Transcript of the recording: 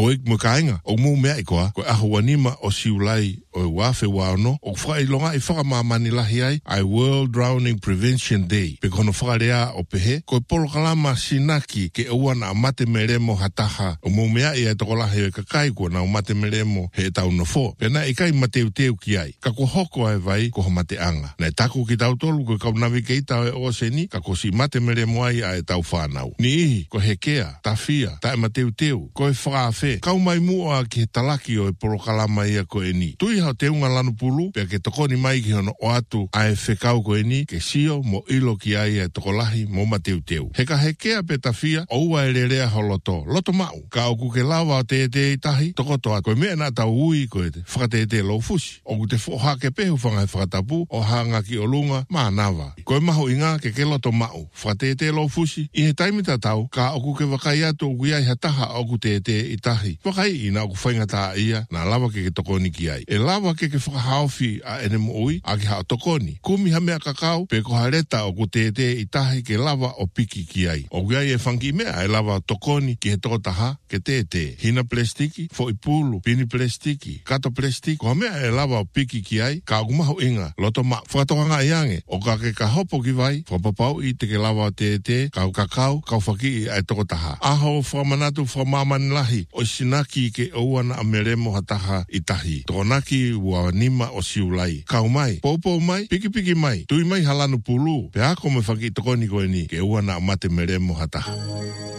Hoik mo kainga, o mu mea i koa, ko aho wanima o siulai o wafe wano, o whailonga i whakamamani lahi ai World Drowning Prevention Day. Pe kono whakarea o pehe, ko polo kalama sinaki ke uana a mate meremo hataha, o mu mea i tokolahi e kakai ko na o mate meremo he tau no fo. Pena i kai mateu teu ki ai, ka ko hoko ai vai ko mate anga. Na taku ki tau tolu ko kau navi ke ita o seni, ka ko si mate meremo ai a tau whanau. Ni ihi, ko hekea, tawhia, ta e mateu teu, ko e whaafe, kau mai mua ki he talaki o e polo kalama ia ko e ni. Tui hao te unga lanu pulu, pia ke tokoni mai ki hono o atu a e whekau ko e ni, ke sio mo ilo ki ai e tokolahi mo mateu teu. Heka hekea pe tawhia, o ua e rerea holoto, loto mau, ka oku ke lawa o te i tahi, tokoto atu, ko mea na tau ui ko e te whakate lo fusi. Oku te whoha ke pehu whangai whakatapu, o hanga ki o lunga, maa nawa. Ko e maho inga ke loto mau, whakate lo fusi, i he taimita tau, ka oku ke wakai atu o guiai hataha oku te i tahi. Wakai ina oku whaingata ia, na lawa ke tokoni ki ai. E lawa ke whakahaofi a ene mo ui, a ki hao tokoni. Kumi hamea kakao, pe ko hareta oku te i tahi ke lawa o piki ki ai. O guiai e whangi mea e lawa tokoni ki he tokotaha ke te. Hina plastiki, fo i pulu, pini plastiki, kato plastiki, ko mea e lawa o piki ki ai, ka umaho inga, loto ma, whakatohanga iange, o ka ke ka hopo ki vai, whapapau i te ke lawa o te, ka kakao, ka whaki i ai tokotaha. Aho whamanatu whamamani lahi, o sinaki ke ouana a meremo hataha i tahi. Tokonaki ua nima o siulai. Kau mai, popo mai, piki mai, tui mai halanu pulu, pe ako me whaki tokoni koe ni, ke ouana a mate meremo hataha.